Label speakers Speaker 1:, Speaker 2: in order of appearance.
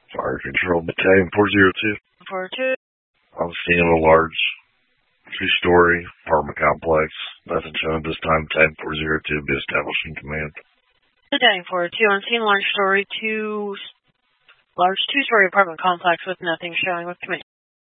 Speaker 1: Fire Control Battalion 402.
Speaker 2: 402.
Speaker 1: I'm seeing a large two-story apartment complex. Nothing shown at this time. Battalion 402 be establishing command.
Speaker 2: Battalion 402, I'm seeing large two-story apartment complex with nothing showing with command.